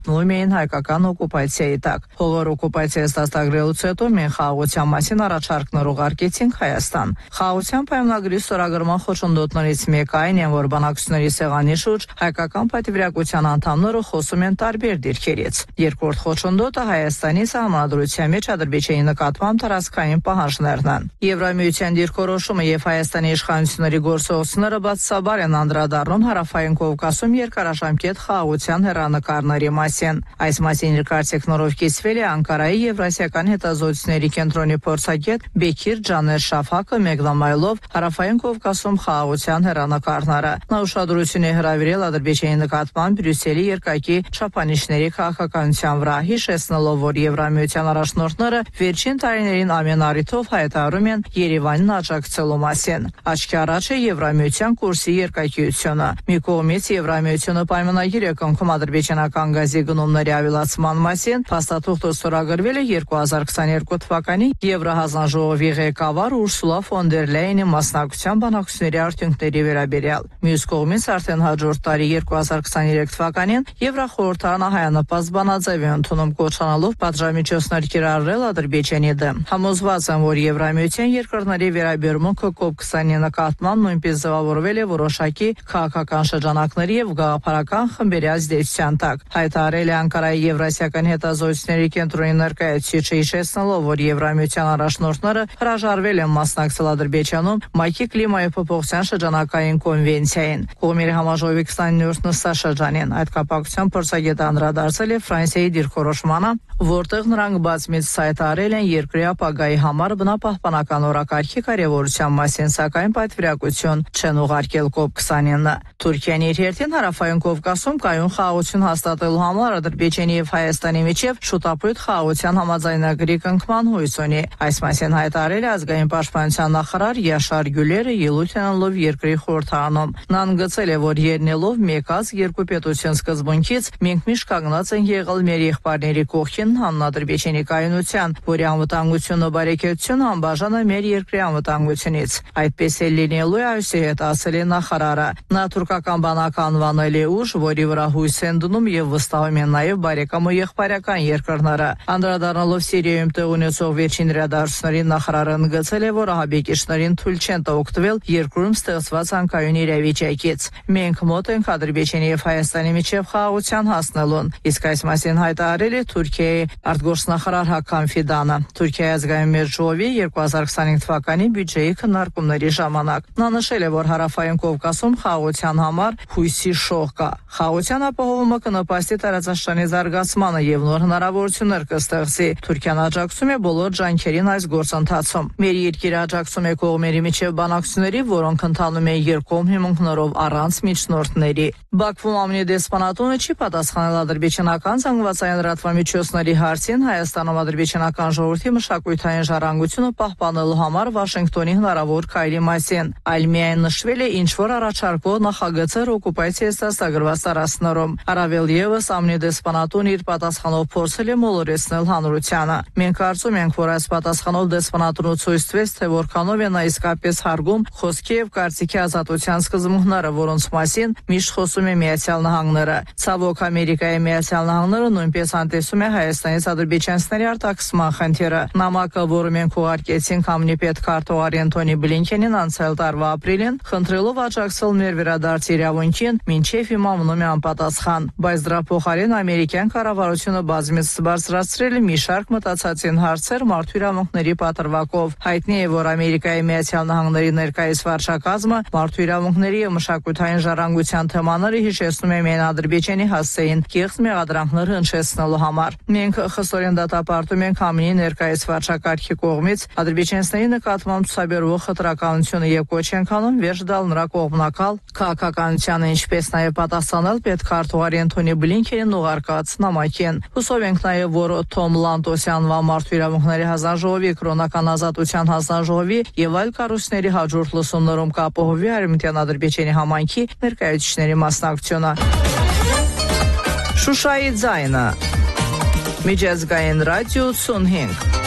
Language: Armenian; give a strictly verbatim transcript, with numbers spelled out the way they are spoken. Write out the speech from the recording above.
մնում էին հայկական օկուպացիայի տակ։ Հողոր օկուպացիա ստացագրելուց հետո մենք խաղաղության մասին առաջարկներ ուղարկեցինք Հայաստան։ Խաղաղության պայմանագրի ստորագրման խոչընդոտներից մեկը այն է, որ բանակցությունների սեղանի շուրջ հայկական պատվիրակության անդամները խոսում են տարբեր դիրքերից։ Երկրորդ խոչընդոտը Հայաստանի սահմանադրության մեջ Ադրբեջանի նկատմամբ տարածքային պահանջներն են։ Եվրամիության դիրքորոշումը եւ Հայաստանի իշխանությունների գործողությունները բացասաբար են անդրադառնում Հարավային Կովկասում երկարաժամկետ խաղաղության հեռանկարների մասին։ Այս մասին իր կարծիքներով կիսվել է Անկարայի Եվրասիական հետազոտությունների կենտրոնի փորձագետ Բեկիր Ջաներ Շաֆակը մեկնամայելով Հարավային Կովկասում խաղաղության հեռանկարները։ Նա ուշադրություն է հրավիրել Ադրբեջանի նկատմամբ Բրյուսելի երկակի չափանիշների քաղաքականության վրա, հիշեցնելով, որ Եվրամիության առաջնորդները վերջին տարիներին ամեն առիթով հայտարարում են Երևանին աջակցելու մասին։ Աչքի առաջ է Եվրամիության կուրսի երկակիությունը։ Մի կողմից Եվրամիությունը պայմանագիր է կնքում ադրբեջանական գազի գնումների ավելացման մասին, փաստաթուղթը ստորագրվել է երկու հազար քսաներկու թվականի Եվրահանձնաժողովի ղեկավար Ուրսուլա ֆոն դեր Լայենի մասնակցությամբ բանակցությունների արդյունքների վերաբերյալ։ Մյուս կողմից արդեն հաջորդ տարի երկու հազար քսաներեք թվականին Եվրախորհրդարանը հայանպաստ բանաձև է ընդունում կոչանալով պատժամիջոցներ կիրառել Ադրբեջանի դեմ։ Համոզված եմ, որ Եվրամիության երկրների վերաբերմունքը կոպ քսանի նկատմամբ նույնպես ձևավորվել է որոշակի քաղաքական շրջանակների եւ գաղափարական խմբերի ազդեցության տակ։ Հայտարարել է Անկարայի Եվրասիական հետազոտությունների կենտրոնի ներկայացուցիչը, հիշեցնելով, որ Եվրամիության առաջնորդները հրաժարվել են մասնակցել Ադրբեջանում ՄԱԿ-ի կլիմայի փոփոխության շրջանակային կոնվենցիային։ Կողմերի համաժողովի քսաներորդ նստաշրջանին այդ կապակցությամբ փորձագետը անդրադարձել է Ֆրանսիայի դիրքորոշմանը, որտեղ նրանք բազմից հայտարարել են երկրի ապագայի համար բնապահպանական օրակարգի կարևորության մասին, սակայն պատվիրակություն չեն ուղարկել կոպ քսանինը։ Թուրքիան իր հերթին Հարավային Կովկասում կայուն խաղաղություն հաստատելու համար Ադրբեջանի եւ Հայաստանի միջև շուտապույտ խաղաղության համաձայնագրի կնքման հույս ունի։ Այս մասին հայտարարել է ազգային պաշտպանության նախարար Յաշար Գյուլերը ելույթ ունենալով երկրի խորհրդարանում։ Նա ընդգծել է, որ ելնելով մեկ ազգ երկու պետություն սկզբունքից մենք միշտ կանգնած ենք եղել մեր եղբայրների կողքին հանուն Ադրբեջանի կայունության, որի անվտանգությունն ու բարեկեցությունը անբաժան է մեր երկրի անվտանգությունից։ Այդպես է լինելու է այսի հետ, ասել է նախարարը։ Նա թուրքական բանակ անվանել է ուժ, որի վրա հույս են դնում եւ վստահում են նաեւ բարեկամ ու եղբայրական երկրները։ Անդրադառնալով Սիրիայում տեղ ունեցող վերջին իրադարձություններին, նախարարը ընդգծել է, որ ահաբեկիչներին թույլ չեն տա օգտվել երկրում ստեղծված անկայուն իրավիճակից։ Մենք մոտ ենք Ադրբեջանի եւ Հայաստանի միջև խաղաղության հասնելուն, իսկ այս մասին հայտարարել է Թուրքիայի արտգործնախարար Հական Ֆիդանը Թուրքիայի ազգային մեջժողովի երկու հազար քսանինը թվականի բյուջեի քննարկումների ժամանակ։ Նա նշել է, որ Հարավային Կովկասում խաղաղության համար հույսի շող կա։ Խաղաղության ապահովումը կնպաստի տարածաշրջանի զարգացմանը եւ նոր հնարավորություններ կստեղծի։ Թուրքիան աջակցում է բոլոր ջանքերին այս գործընթացում։ Մեր երկիրը աջակցում է կողմերի միջև բանակցությունների, որոնք ընթանում են երկկողմ հիմունքներով առանց միջնորդների։ Բաքվում ԱՄՆ դեսպանատունը չի պատասխանել ադրբեջանական զանգվածային լրատվամիջոցների հարցին Հայաստանում ադրբեջանական ժողովրդի մշակութային ժառանգությունը պահպանելու համար Վաշինգտոնի հնարավոր քայլի մասին, այլ միայն նշվել է ինչ-որ առաջարկող նախագծեր օկուպացիայի ստացագրված տարածքներում։ Առավել եւս ԱՄՆ դեսպանատունը իր պատասխանով փորձել է մոլորեցնել հանրությանը։ Մենք կարծում ենք, որ այս պատասխանով դեսպանատունը ցույց տվեց, թե որքանով է նա իսկապես հարգում խոսքի եւ կարծիքի ազատության սկզբունքները, որոնց մասին միշտ խոսում է Միացյալ Նահանգները։ Ցավոք, Ամերիկայի Միացյալ Նահանգները նույնպես անտեսում է Հայաստանից ադրբեջանցիների արտաքսման խնդիրը։ Նամակը, որը մենք ուղարկեցինք ԱՄՆ պետքարտուղար Անթոնի Բլինքենին անցյալ տարվա ապրիլին, խնդրելով աջակցել մեր վերադարձի իրավունքին, մինչև հիմա մնում է անպատասխան։ Բայց դրա փոխարեն ամերիկյան կառավարությունը բազմից բարձրացրել է մի շարք մտածածին հարցեր մարդու իրավունքների պատրվակով։ Հայտնի է, որ Ամերիկայի Միացյալ Նահանգների ներկայիս վարչակազմը մարդու իրավունքների եւ մշակութային ժառանգության թեմաները հիշեցնում է միայն Ադրբեջանի հասցեին կեղծ մեղադրանքներ հնչեցնելու համար։ Մենք խստորեն դատապարտում ենք ԱՄՆ ներկայիս վարչակարգի կողմից ադրբեջանցիների նկատմամբ ցուցաբերվող խտրականությունը եւ կոչ ենք անում վերջ տալ նրա կողմնակալ քաղաքականությանը, ինչպես նաեւ պատասխանել պետքարտուղար Անթոնի Բլինքենին ուղարկած նամակին։ Հուսով ենք նաեւ, որ Թոմ Լանտոսի անվան մարդու իրավունքների հանձնաժողովի, կրոնական ազատության հանձնաժողովի եւ այլ կառույցների հաջորդ լսումներում կապահովի Արևմտյան Ադրբեջանի համայնքի ներկայացուցիչների մասնակցությունը։ Շուշայի ձայնը Միջազգային ռադիո ութսունհինգ